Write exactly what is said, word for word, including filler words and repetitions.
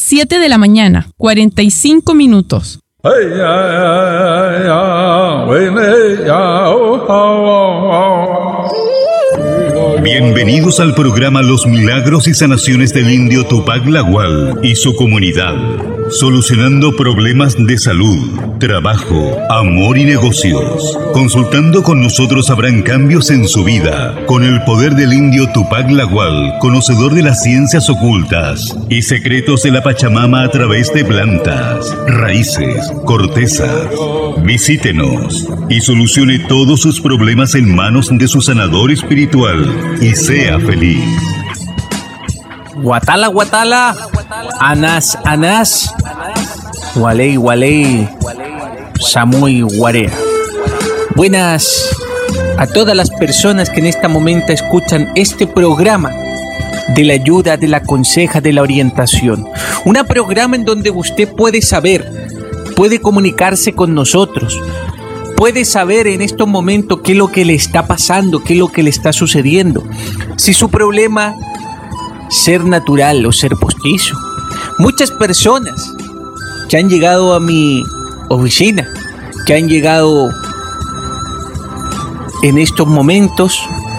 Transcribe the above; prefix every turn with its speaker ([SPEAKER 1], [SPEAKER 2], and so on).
[SPEAKER 1] siete de la mañana, cuarenta y cinco minutos.
[SPEAKER 2] Bienvenidos al programa Los Milagros y Sanaciones del Indio Tupac Lagual y su comunidad, solucionando problemas de salud, trabajo, amor y negocios. Consultando con nosotros habrán cambios en su vida, con el poder del Indio Tupac Lagual, conocedor de las ciencias ocultas y secretos de la Pachamama a través de plantas, raíces, cortezas. Visítenos y solucione todos sus problemas en manos de su sanador espiritual y sea feliz.
[SPEAKER 3] Guatala, guatala, anas, anas, gualey, gualey, samuy, guarea. Buenas a todas las personas que en este momento escuchan este programa de la ayuda, de la conseja, de la orientación. Un programa en donde usted puede saber, puede comunicarse con nosotros, puede saber en estos momentos qué es lo que le está pasando, qué es lo que le está sucediendo. Si su problema ser natural o ser postizo. Muchas personas que han llegado a mi oficina, que han llegado en estos momentos